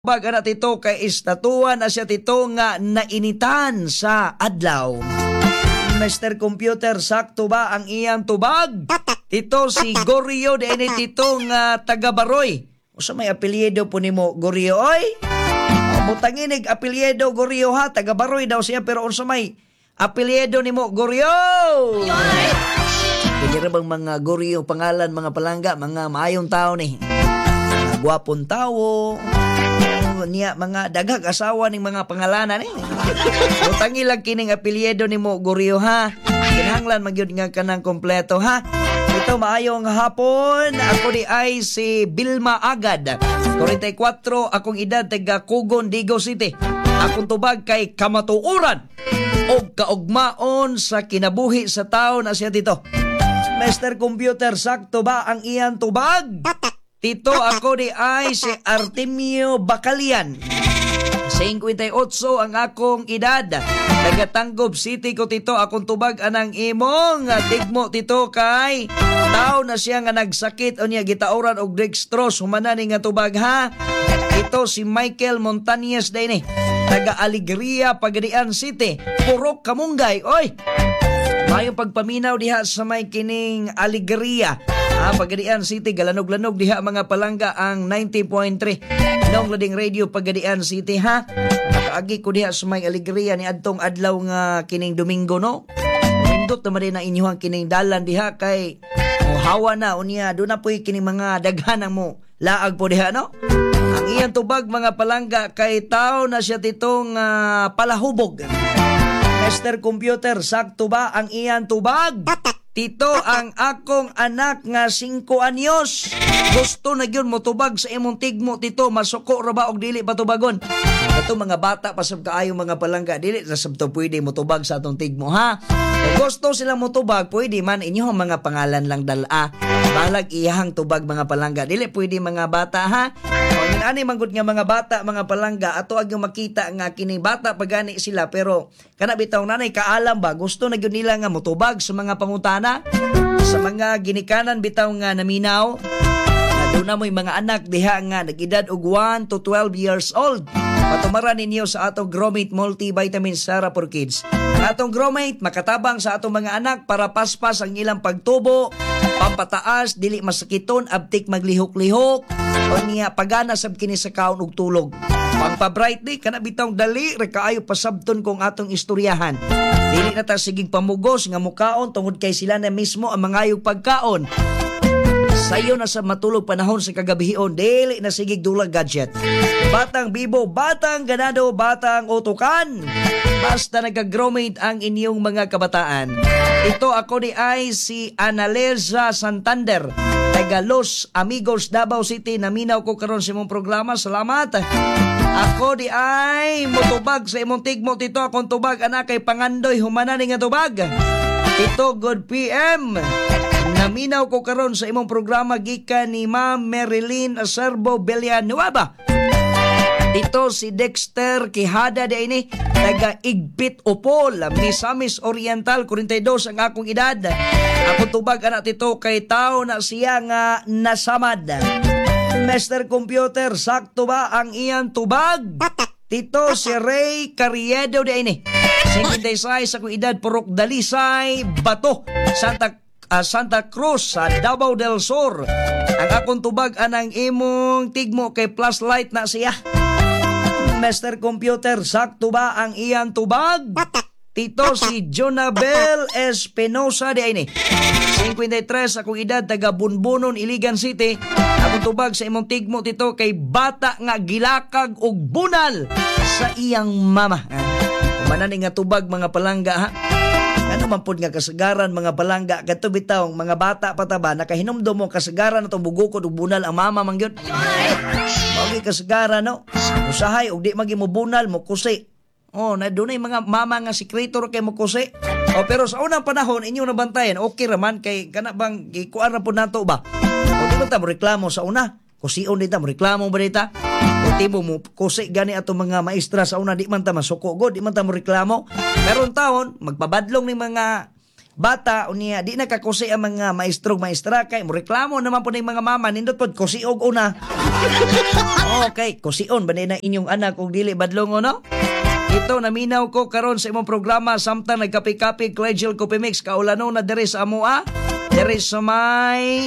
Baga na tito kay istatuan na siya tito nga nainitan sa adlaw. Mr. Computer, sakto ba ang iyang tubag? Tito si Gorio de ini tito nga taga Baroy. O sa may apelyido po nimo Gorio oy? Butanginig apelyido Gorio ha, taga Baroy daw siya pero unsa may apelyido nimo Gorio? Kaya bang mga Gorio pangalan mga palangga, mga maayong tao ni. Mga gwapong tao. Niya mga dagag asawa ning mga pangalanan Butangi lang kining apelyido nimo Gorio ha. Kinahanglan magyud nga kanang kompleto ha. Ito maayong hapon. Ako di ay si Bilma Agad. 44 akong edad, taga Kugon, Digo City. Akong tubag kay kamatuoran o kaugmaon sa kinabuhi sa tao na siya dito. Mr. Computer, sakto ba ang iyang tubag? Tito, ako di ay si Artemio Bacalian. 58 ang akong edad. Tagatanggob City ko tito. Akong tubag anang imong tigmo tito kay tao na siya nga nagsakit o niya gitauran og dextrose. Humana ni nga tubag ha. Ito si Michael Montañez din eh. Taga Alegria, Pagadian City. Purok Kamunggay. Oy! Mayong pagpaminaw diha sa may kining Alegria. Pagadian City, galanog-lanog diha mga palangga ang 90.3 Nong Lading Radio Pagadian City ha. Nakaagi ko diha sa may Alegria ni adtong adlaw nga kining Domingo no. Indot naman din na inyuhang kining dalan diha kay hawa na unya do na poy kining mga daghanang mo laag po diha no. Ang iyang tubag mga palangga kay tao na siya titong palahubog. Mr. Computer, sakto ba ang iyang tubag? Tito, ang akong anak nga 5 anyos. Gusto na yun mo tubag sa imong tigmo, tito. Masuko ra ba og dili pa tubagon? Ito mga bata, pasab kaayong mga palangga. Dili na sabto pwede mo tubag sa atong tigmo, ha? Kung gusto sila mo tubag, pwede man inyo mga pangalan lang dala. Balag iyahang tubag mga palangga. Dili pwede mga bata, ha? O ani manggod nga mga bata, mga palangga, ato ag yung makita nga kining bata pagani sila. Pero kana bitaw nanay, kaalam ba? Gusto na yun nila nga motubag sa mga pangutana? Sa mga ginikanan bitaw nga naminaw? Doon na mo'y mga anak diha nga nag-edad og 1 to 12 years old. Patumaran ninyo sa atong Gromate Multivitamin Sara for Kids. Ang atong Gromate makatabang sa atong mga anak para paspas ang ilang pagtubo, pampataas, dili masakiton, abtik maglihok-lihok, o niya pagana sab kini sa kaon ug tulog. Pangpa-bright day, kana bitong dali, rekaayo pasabton kong atong istoryahan. Dili na ta sigig pamugos nga mukaon tungod kay sila na mismo ang mangayog pagkaon. Sayo na sa matulog panahon sa kagabihion, dili na sigig dulag gadget. Batang bibo, batang ganado, batang utukan. Basta nag-gromate ang inyong mga kabataan. Ito ako di ay si Analeza Santander, taga Los Amigos, Davao City. Naminaw ko karon sa imong programa. Salamat. Ako di ay mutubag sa imong tigmo tito. Akong tubag anak kay Pangandoy, humana ni nga tubag. Ito, good PM. Naminaw ko karon sa imong programa gikan ni Ma'am Marilyn Acerbo Villanueva. Dito si Dexter Quijada de ini, taga Igpit Opol, Misamis Oriental, 42 ang akong edad. Ako tubag anak tito kay tao na siya nga nasamad. Mr. Computer, sakto ba ang iyang tubag? Tito si Ray Carriedo de ini, 56 sa akong edad, Purok Dalisay, Bato, Santa Cruz sa Davao del Sur. Ang akong tubag anang imong tigmo kay plus light na siya. Mr. Computer, sakto ba ang iyang tubag? Tito si Jonabel Espinosa de ini, 53 akong edad, taga Bunbunon, Iligan City. Akong tubag sa imong tigmo tito kay bata nga gilakag og bunal sa iyang mama. Kumanan nga tubag mga palangga ha. Ano man po nga kasagaran mga palangga, kato bitaw mga bata pataba nakahinomdom mo kasagaran atong bugukod ug bunal ang mama man gyud. Mao kasagaran no. Usahay og di magi mo bunal mo kusi. Na dunay mga mama nga sikreto kay mo kusi. Pero sa unang panahon inyo nabantayan, okay raman kay kana bang gikuan ra pud nato ba? Di man ta mo reklamo sa una. Kusion dita mo reklamo ba dita? O tibo mo kusi gani ato mga maestra sa una, di man ta masuko god, di man ta mo reklamo. Karon taon magpabadlong ni mga bata unya di na kakusi ang mga maestra kay mo reklamo naman po ng mga mama nindot pod kusiog una. Okay, kusion ba na inyong anak og dili badlongo no? Ito naminaw ko karon sa imong programa samtang nagkapi-kapi Cordial Coffee Mix kaulano na diri sa amoa. Diri sa may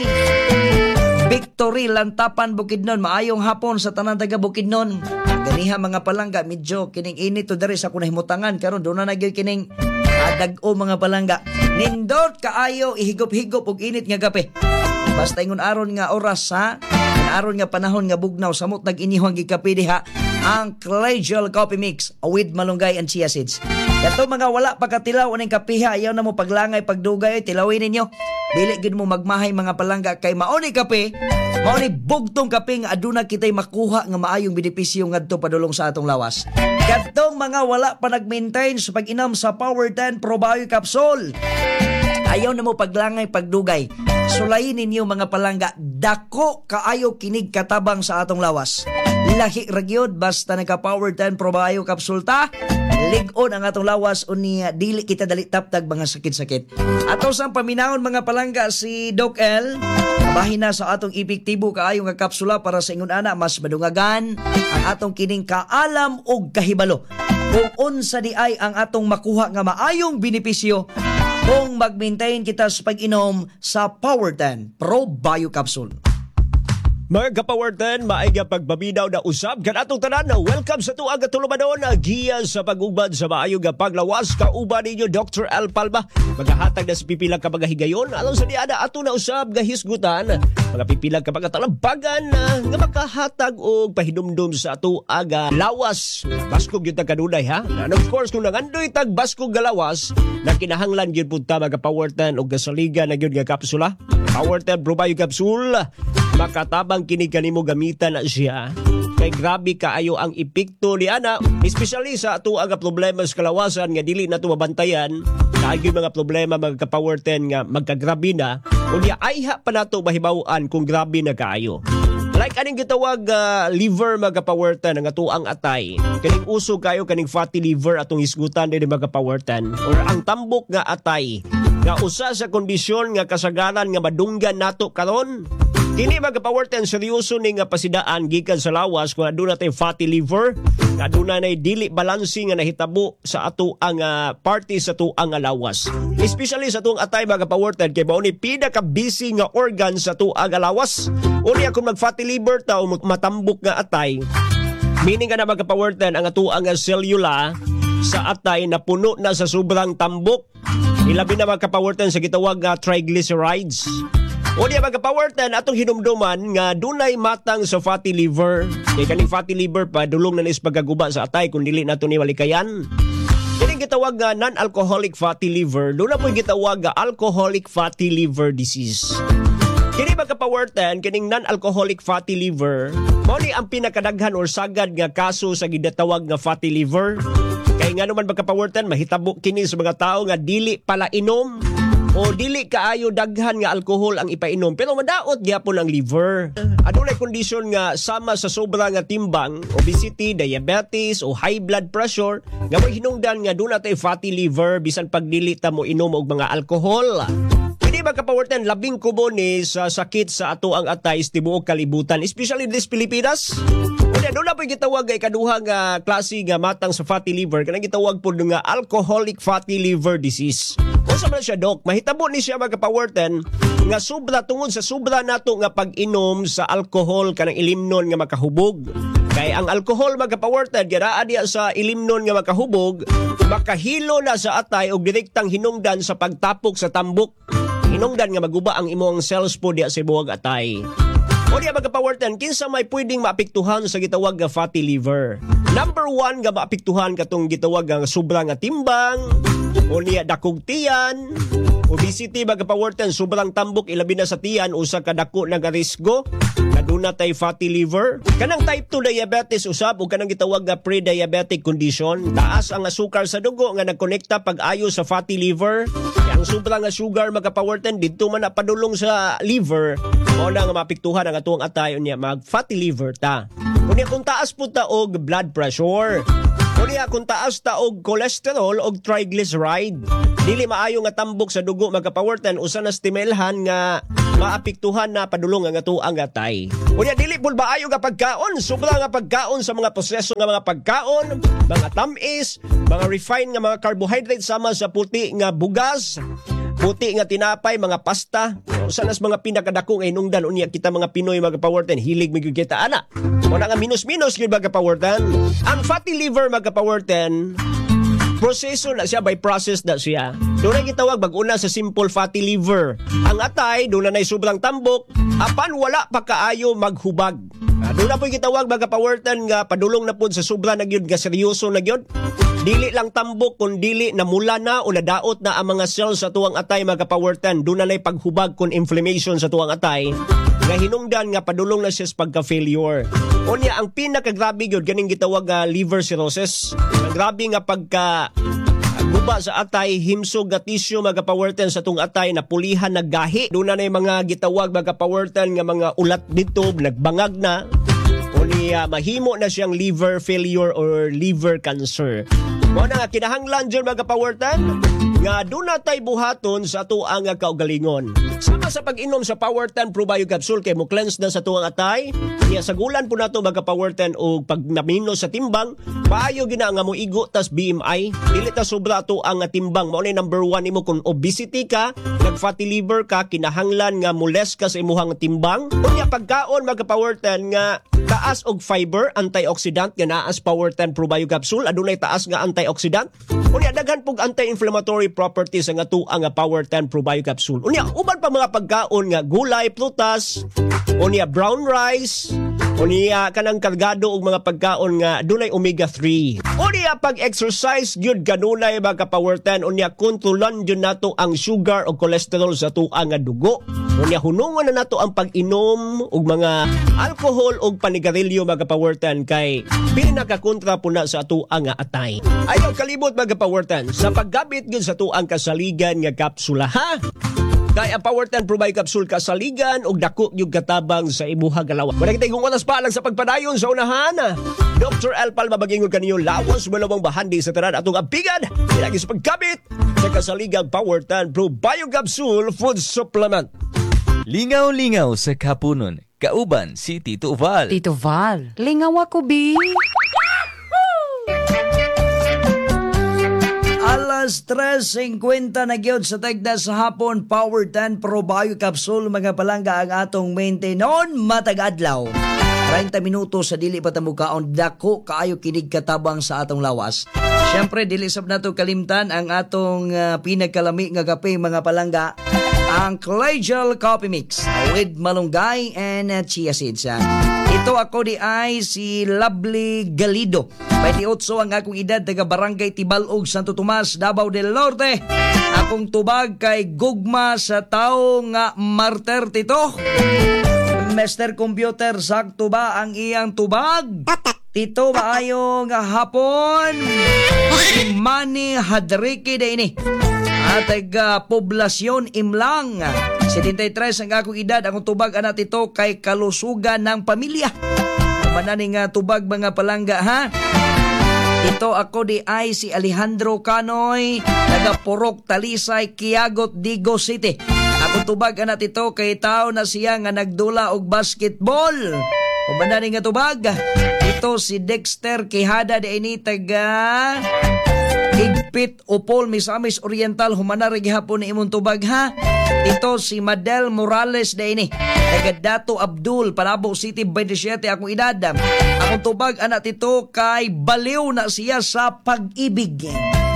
Victory Lantapan Bukidnon. Maayong hapon sa tanan taga Bukidnon. Ganiha mga palangga medyo kining init to diri sa kunay himutangan karon do na nagyoy kining dag-o mga palangga. Nindot kaayo ihigop-higop og init nga kape. Basta ingon aron nga oras ha. Aron nga panahon nga bugnaw samot nag-inihang gikape diha ang Cordial Coffee Mix with malunggay and chia seeds. Kato mga wala pagkatilaw uning kapiha ayaw na mo paglangay pagdugay tilawin ninyo. Dili gid mo magmahay mga palangga kay mauni kape, mauni bugtong kape nga aduna kitay makuha nga maayong benepisyo ngadto padulong sa atong lawas. Kadtong mga wala pa nag-maintain sa pag-inom sa Power 10 Probiotic Capsule. Ayaw na mo paglangay pagdugay. Sulayin ninyo mga palangga, dako kaayo kinig katabang sa atong lawas. Lahi ragyod basta naka-Power 10 Probiotic Capsule ta, lig-on ang atong lawas unya dili kita dali taptag mga sakit-sakit. Ato sang paminahon mga palangga si Doc L, bahin na sa atong epektibo kaayo nga kapsula para sa ingon ana mas madungagan ang atong kining kaalam og kahibalo. Kung unsa di ay ang atong makuha nga maayong benepisyo kung mag-maintain kita sa pag-inom sa Power 10 Probiotic Capsule. Mga ka-Power 10, maayga pagbaminaw na usab kan atong tanan na welcome sa tuang katulumanon na giya sa pag-ubad sa maayong paglawas kauban ninyo Dr. L. Palma. Magahatag na sa pipilang ka mga higayon alang sa diada ato na usab nga hisgutan mga pipilang ka mga talambagan nga makahatag og pahinumdum sa ato aga lawas. Baskog yun kanunay ha. And of course kung nangandoy tag baskog nga lawas na kinahanglan yun punta mga Power 10 og gasaliga na yun nga kapsula. Power 10 Probiotic Capsule makatabang kini kanimo gamitan na siya kay grabe kaayo ang epekto ni ana especially sa ato ang problema sa kalawasan nga dili nato mabantayan kay mga problema mga ka-Power 10 nga magkagrabe na unya ayha pa nato mahibaw-an kung grabe na kaayo. Like aning gitawag liver mga Power 10 ang atuang atay. Kaning usog kayo kaning fatty liver atong hisgutan dinhi mga Power 10 or ang tambok nga atay nga usa sa kondisyon nga kasagaran nga madunggan nato karon. Kini mga Power 10 seryoso ning nga pasidaan gikan sa lawas kung aduna tay fatty liver, aduna nay dili balansi nga nahitabo sa ato ang party sa ato ang lawas. Especially sa tuong atay mga Power 10 kay mao ni pinaka busy nga organ sa ato ang lawas. Unya kung mag fatty liver ta o matambok nga atay, meaning nga na mga Power 10 ang ato ang cellula sa atay na puno na sa sobrang tambok. Ilabi na mga Power 10 sa gitawag nga triglycerides. O diya mga Power 10 atong hinumduman nga dunay matang sa fatty liver. Kaya kaning fatty liver pa dulong na nis pagkaguba sa atay kung dili nato ni malikayan. Kining gitawag nga non-alcoholic fatty liver, doon na po gitawag nga alcoholic fatty liver disease. Kini mga Power 10, kining non-alcoholic fatty liver, mao ni ang pinakadaghan or sagad nga kaso sa gidatawag nga fatty liver. Kaya nga naman mga Power 10, mahitabo kini sa mga tao nga dili pala inom o dili kaayo daghan nga alkohol ang ipainom pero madaot gyapon ang liver. Adunay kondisyon nga sama sa sobra nga timbang, obesity, diabetes o high blood pressure nga may hinungdan nga doon natay fatty liver bisan pag dili ta mo inom og mga alkohol. Pwede mga Power 10 labing kubo ni sa sakit sa ato ang atay sa tibuok kalibutan, especially this Pilipinas. Kaya doon na po gitawag ay kaduha nga klase nga matang sa fatty liver kanang gitawag po nga alcoholic fatty liver disease. Unsa man siya Dok? Mahitabo ni siya mga Power 10 nga sobra tungod sa sobra nato nga pag-inom sa alcohol kanang ilimnon nga makahubog. Kay ang alcohol mga Power 10 giraa diya sa ilimnon nga makahubog, makahilo na sa atay og direktang hinungdan sa pagtapok sa tambok. Hinungdan nga maguba ang imong cells po diya sa buwag atay. O diya mga Power 10, kinsa may pwedeng maapektuhan sa gitawag nga fatty liver? Number 1 nga maapektuhan katong gitawag nga sobrang nga timbang, o niya dakog tiyan, obesity mga Power 10, sobrang tambok ilabi na sa tiyan, usa ka dako nga risgo, kaduna tay fatty liver. Kanang type 2 diabetes usab o kanang gitawag nga pre-diabetic condition, taas ang asukar sa dugo nga nagkonekta pag-ayo sa fatty liver. Kaya ang sobrang nga sugar mga Power 10 dito man napadulong sa liver, o na nga maapektuhan ang atong atay niya mag fatty liver ta. Kunya kung taas po ta og blood pressure, kunya kung taas ta og cholesterol og triglyceride, Dili maayo nga tambok sa dugo magapawerten usa na stimelhan nga maapektuhan na padulong nga tuang atay. Unya dili pud maayo nga pagkaon, sobra nga pagkaon sa mga proseso nga mga pagkaon, mga tamis, mga refined nga mga carbohydrates sama sa puti nga bugas, puti nga tinapay, mga pasta. Usa nas mga pinakadako nga hinungdan unya kita mga Pinoy magapawerten hilig migugita ana. Wala nga minus-minus gyud magapawerten. Ang fatty liver magapawerten proseso na siya, by process na siya. Doon ay gitawag bag-una sa simple fatty liver. Ang atay, doon na sobrang tambok, apan wala pa kaayo maghubag. Doon na po gitawag magapawerten nga padulong na po sa sobra na gyud nga seryoso na gyud. Dili lang tambok kung dili na mula na o nadaot na ang mga cells sa tuwang atay magapawerten. Doon na paghubag kung inflammation sa tuwang atay. Nga hinungdan nga padulong na siya sa pagka-failure. Unya ang pinakagrabe gyud ganing gitawag nga liver cirrhosis. Ang grabe nga pagka guba sa atay, himsog nga tissue magapawerten sa tung atay na pulihan na gahi. Doon na mga gitawag magapawerten nga mga ulat dito nagbangag na. Unya mahimo na siyang liver failure or liver cancer. Mao na nga kinahanglan jud magapawerten nga doon natay buhaton sa tuang kaugalingon. Sama sa pag-inom sa Power10 Probio Capsule kay mo cleanse na sa tuang atay. Niya sa gulan po nato magapawerten o pag namino sa timbang, paayo gina nga mo igo tas BMI. Dili ta sobra to ang timbang. Mao ni number 1 nimo kung obesity ka, nag-fatty liver ka, kinahanglan nga moles ka sa imuhang timbang. Unya pagkaon magapawerten nga taas og fiber, antioxidant nga naas Power10 Probio Capsule, adunay taas nga antioxidant. Unya daghan pug anti-inflammatory properties ang tuang nga Power10 Probio Capsule. Unya uban pa mga pagkaon nga gulay, prutas, unya brown rice, unya kanang kargado og mga pagkaon nga dunay omega 3. Unya pag-exercise gyud kanunay mga Power10, unya kontrolan gyud nato ang sugar o cholesterol sa tuang nga dugo. Unya hunungan na nato ang pag-inom og mga alcohol og panigarilyo mga Power10 kay pinakakontra po na sa tuang nga atay. Ayaw kalibot mga Power10 sa paggamit gyud sa tuang kasaligan nga kapsula ha. Kay ang Power10 Probio Capsule kasaligan og dako yung katabang sa imuha galawa. Wala kitay kung oras pa lang sa pagpadayon sa unahan. Dr. L. Palma magingol kaniyo lawas malawang bahandi sa tanan atong abigan. Ilagi sa pagkabit sa kasaligang Power10 Probio Capsule Food Supplement. Lingaw-lingaw sa kapunon. Kauban si Tito Val. Tito Val, lingaw ako, B. Alas 3:50 na gyud sa tagda sa hapon. Power10 Probio Capsule mga palangga ang atong maintenon matag adlaw. 30 minutos sa dili pa tamukaon dako kaayo kinig katabang sa atong lawas. Syempre dili sab nato kalimtan ang atong pinagkalami nga kape mga palangga. Ang Collegial Coffee Mix with malunggay and chia seeds. Ito ako di ay si Lovely Galido. 28 ang akong edad, taga Barangay Tibalog, Santo Tomas, Davao del Norte. Akong tubag kay Gugma sa tao nga Marter Tito. Mr. Computer, sakto ba ang iyang tubag? Tito, maayo nga hapon. Si Manny Hadriki de ini. At poblasyon Imlang. 73 ang akong edad, akong tubag anak ito kay kalusugan ng pamilya. Mananing tubag mga palangga ha. Ito ako di ay si Alejandro Canoy, taga Purok Talisay, Quiagot, Digo City. Akong tubag anak ito kay tao na siya nga nagdula og basketball. Mananing tubag. Ito si Dexter Quijada de ini taga Higpit, Upol, Misamis Oriental, humanari gihapon ni imong tubag ha. Ito si Madel Morales de ini, taga Dato Abdul, Panabo City, 27 akong edad. Akong tubag anak tito kay baliw na siya sa pag-ibig.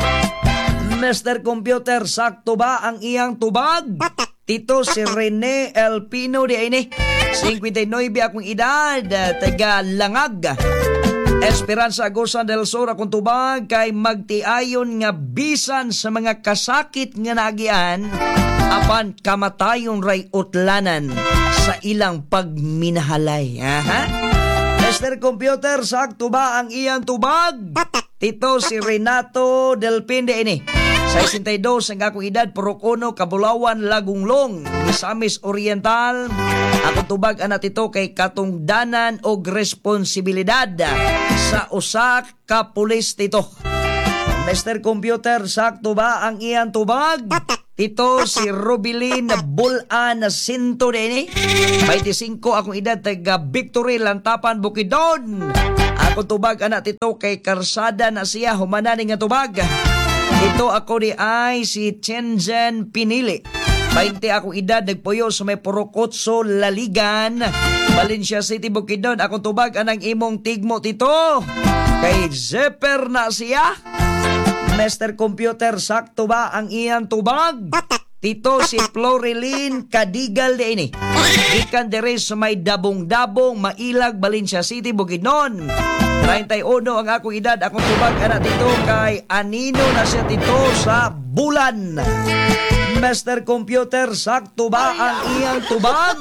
Mr. Computer, sakto ba ang iyang tubag? Tito si Rene Elpino de ini, 59 akong edad, taga Langag, Esperanza Agosan del Sur. Akong tubag kay magtiayon nga bisan sa mga kasakit nga nagian apan kamatayon ray utlanan sa ilang pagminahalay. Aha. Mr. Computer, sakto ba ang iyang tubag? Tito si Renato Del Pinde ini, 62 ang akong edad, Purok 1, Kabulawan, Lagunglong, Misamis Oriental. Akong tubag anak ito kay katungdanan og responsibilidad sa usa ka pulis tito. Mr. Computer, sakto ba ang iyang tubag? Ito si Rubilin Bulan Sinto din 25 akong edad, taga Victory, Lantapan, Bukidnon. Ako tubag anak tito kay Karsada na siya, humana nga tubag. Ito ako di ay si Chenzen Pinili. 20 akong edad, nagpuyo sa may Purokotso, Laligan, Valencia City, Bukidnon. Ako tubag anang imong tigmo tito kay Zepper na siya. Mr. Computer, sakto ba ang iyang tubag? Tito si Florilyn Kadigal de ini. Ikan dere sa may Dabong-Dabong, Mailag, Valencia City, Bukidnon. 31 ang akong edad. Akong tubag anak tito kay Anino na siya tito sa Bulan. Mr. Computer, sakto ba ang iyang tubag?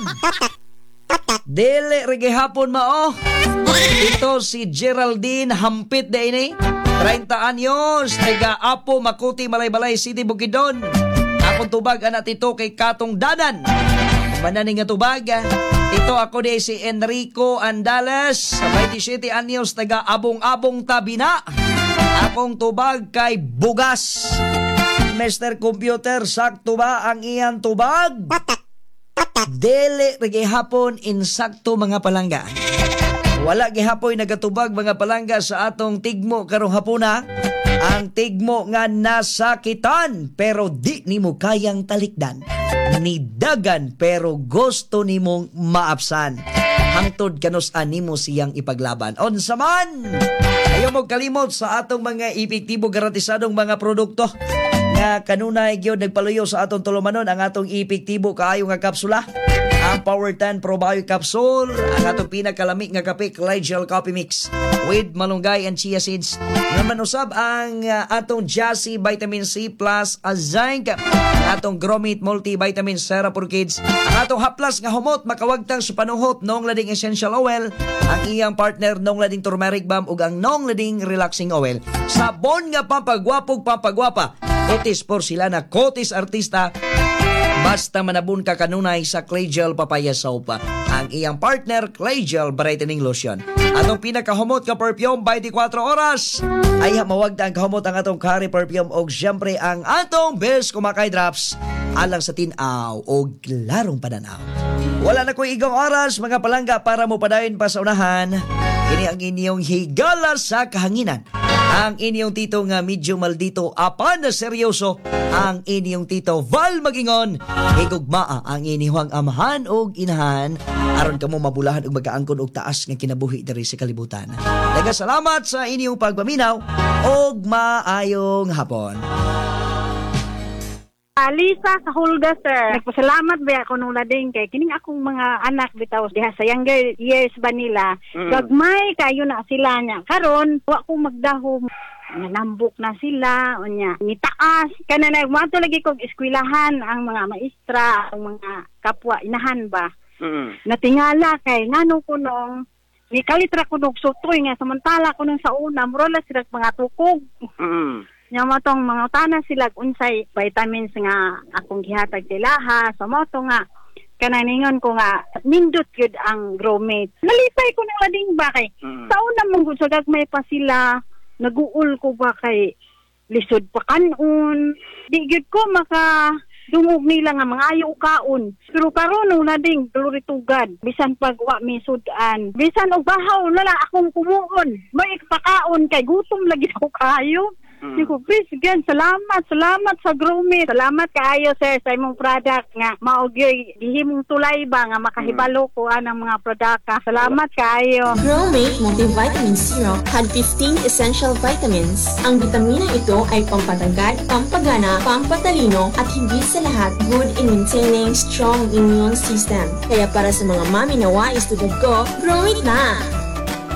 Dele rege hapon mao. Ito si Geraldine Hampit de ini. 30 anyos, taga Apo, Makuti, Malay-Balay City, Bukidnon. Akong tubag anak tito kay Katong Danan. Mananing nga tubag. Ito ako di si Enrico Andales, 27 anyos, taga Abong-Abong, Tabina. Akong tubag kay Bugas. Mr. Computer, sakto ba ang iyang tubag? Dele rege hapon, insakto mga palangga. Wala gihapoy nagatubag mga palangga sa atong tigmo karong hapuna. Ang tigmo nga nasakitan pero di nimo kayang talikdan. Nidagan pero gusto nimong maapsan. Hangtod kanos animo siyang ipaglaban. Unsa man, ayaw mo kalimot sa atong mga epektibo garantisadong mga produkto nga kanunay gyud nagpaluyo sa atong tulumanon ang atong epektibo kaayo nga kapsula. Ang Power 10 Probiotic Capsule, ang atong pinakalami nga kape, Collegial Coffee Mix with malunggay and chia seeds. Naman usab ang atong Jassy Vitamin C Plus Zinc, ang atong Gromit Multivitamin Sera for Kids, ang atong Haplas nga humot makawagtang sa panuhot Nong Lading Essential Oil, ang iyang partner Nong Lading Turmeric Balm ug ang Nong Lading Relaxing Oil. Sabon nga pampagwapog pampagwapa. Kotis por sila na Kotis Artista. Basta manabun ka kanunay sa Clay Gel Papaya Soap. Ang iyang partner, Clay Gel Brightening Lotion. Atong pinakahumot ka perfume 24 oras. Ay mawagda ang kahumot ang atong curry perfume o siyempre ang atong best kumakay drops alang sa tinaw o larong pananaw. Wala na ko igong oras mga palangga para mo padayon pa sa unahan. Ini ang inyong higala sa kahanginan. Ang inyong tito nga medyo maldito apan na seryoso. Ang inyong tito Val Magingon. Higugmaa ang inyong amahan o inahan. Aron kamo mabulahan og magkaangkon og taas nga kinabuhi diri sa kalibutan. Nagasalamat sa inyong pagpaminaw og maayong hapon. Lisa sa Hulga, sir. Nagpasalamat ba ako nung lading kay kining akong mga anak bitaw diha sa younger years ba nila. Gagmay kayo na sila niya. Karon, wa ko magdahom. Nalambok na sila, onya. Nitaas. Kana na mato lagi kog eskwelahan ang mga maestra, ang mga kapwa inahan ba. Natingala kay ngano ko nung ni kalitra ko nung sutoy nga samantala ko nung sa una murala sila mga tukog. Nya mo tong mga tanan sila unsay vitamins nga akong gihatag dilaha sa mo to nga kananingon ko nga nindot gyud ang Gromate. Nalipay ko nang lading ba kay sa una mong gud sa gagmay pa sila naguul ko ba kay lisod pa kanon di gyud ko maka dungog nila nga mga ayo kaon. Pero karon nung lading duluritugan bisan pag wa mi sudan bisan og bahaw wala akong kumuon may pakaon kay gutom lagi ko kayo. Siko, please, again, salamat sa Gromate. Salamat kaayo, sir, sa imong product nga maugyoy gihimong tulay ba nga makahibalo ko anang mga produkta. Salamat kaayo. Gromate Multivitamin Syrup had 15 essential vitamins. Ang bitamina ito ay pampatagad, pampagana, pampatalino at hindi sa lahat good in maintaining strong immune system. Kaya para sa mga mami na wais tulad ko, Gromate na!